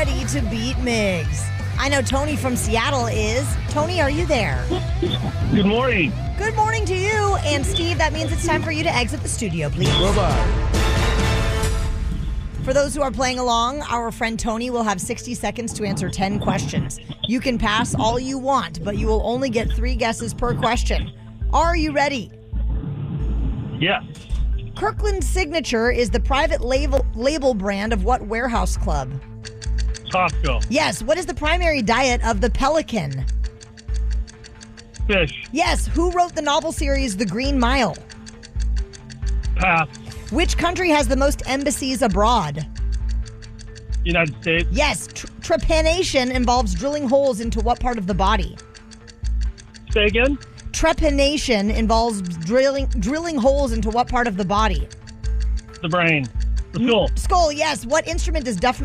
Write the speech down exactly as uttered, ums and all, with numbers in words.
ready to beat Migs? I know Tony from Seattle is. Tony, are you there? Good morning. Good morning to you. And Steve, that means it's time for you to exit the studio, please. Bye-bye. For those who are playing along, our friend Tony will have sixty seconds to answer ten questions. You can pass all you want, but you will only get three guesses per question. Are you ready? Yes. Kirkland Signature is the private label, label brand of what warehouse club? Costco. Yes. What is the primary diet of the pelican? Fish. Yes. Who wrote the novel series The Green Mile? Pass. Which country has the most embassies abroad? United States. Yes. Tr- trepanation involves drilling holes into what part of the body? Say again? Trepanation involves drilling drilling holes into what part of the body? The brain. The skull. Skull, yes. What instrument does Duff